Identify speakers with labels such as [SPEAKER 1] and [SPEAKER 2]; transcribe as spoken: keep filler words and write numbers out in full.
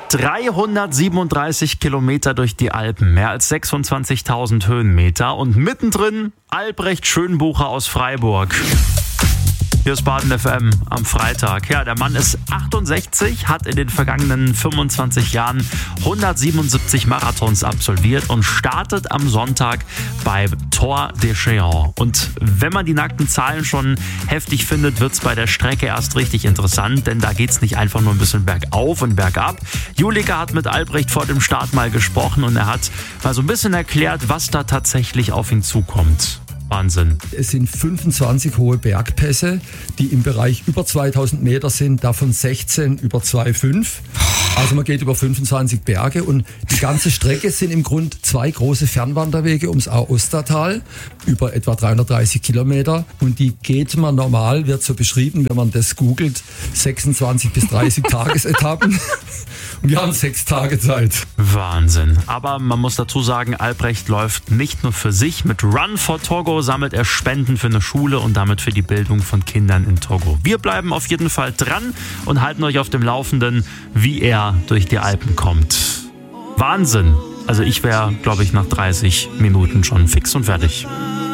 [SPEAKER 1] dreihundertsiebenunddreißig Kilometer durch die Alpen, mehr als sechsundzwanzigtausend Höhenmeter und mittendrin Albrecht Schönbucher aus Freiburg. Hier ist Baden F M am Freitag. Ja, der Mann ist achtundsechzig, hat in den vergangenen fünfundzwanzig Jahren hundertsiebenundsiebzig Marathons absolviert und startet am Sonntag bei Tor des Géants. Und wenn man die nackten Zahlen schon heftig findet, wird es bei der Strecke erst richtig interessant, denn da geht es nicht einfach nur ein bisschen bergauf und bergab. Julika hat mit Albrecht vor dem Start mal gesprochen und er hat mal so ein bisschen erklärt, was da tatsächlich auf ihn zukommt. Wahnsinn.
[SPEAKER 2] Es sind fünfundzwanzig hohe Bergpässe, die im Bereich über zweitausend Meter sind, davon sechzehn über zwei Komma fünf. Also man geht über fünfundzwanzig Berge und die ganze Strecke sind im Grunde zwei große Fernwanderwege ums Aostatal über etwa dreihundertdreißig Kilometer und die geht man normal, wird so beschrieben, wenn man das googelt, sechsundzwanzig bis dreißig Tagesetappen. Und wir haben sechs Tage Zeit.
[SPEAKER 1] Wahnsinn. Aber man muss dazu sagen, Albrecht läuft nicht nur für sich. Mit Run for Togo sammelt er Spenden für eine Schule und damit für die Bildung von Kindern in Togo. Wir bleiben auf jeden Fall dran und halten euch auf dem Laufenden, wie er durch die Alpen kommt. Wahnsinn. Also ich wäre, glaube ich, nach dreißig Minuten schon fix und fertig.